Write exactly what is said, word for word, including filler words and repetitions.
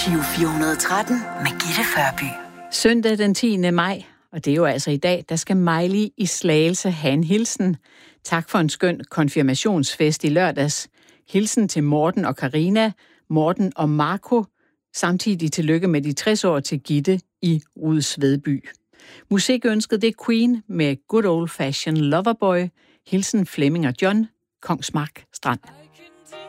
Giro fire hundrede og tretten med Gitte Førby. Søndag den tiende maj, og det er jo altså i dag, der skal Miley i Slagelse have en hilsen. Tak for en skøn konfirmationsfest i lørdags. Hilsen til Morten og Karina, Morten og Marco. Samtidig tillykke med de tres år til Gitte i Rudsvedby. Musikønsket det er Queen med Good Old Fashioned Loverboy. Hilsen Flemming og John, Kongsmark Strand.